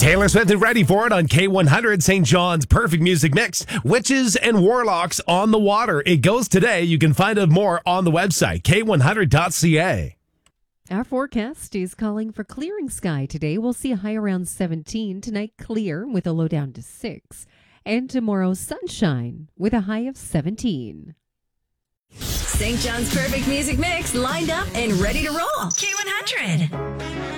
Taylor Swift is ready for it on K100, St. John's Perfect Music Mix. Witches and Warlocks on the Water. It goes today. You can find out more on the website, k100.ca. Our forecast is calling for clearing sky today. We'll see a high around 17. Tonight, clear with a low down to 6. And tomorrow, sunshine with a high of 17. St. John's Perfect Music Mix lined up and ready to roll. K100.